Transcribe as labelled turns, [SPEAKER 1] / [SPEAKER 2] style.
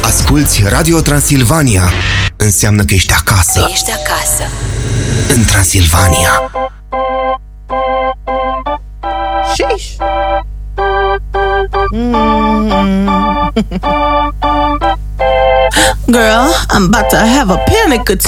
[SPEAKER 1] Asculți Radio Transilvania. Înseamnă că ești acasă.
[SPEAKER 2] Ești acasă.
[SPEAKER 1] În Transilvania.
[SPEAKER 3] Sheesh.
[SPEAKER 4] Girl, I'm about to have a panic attack.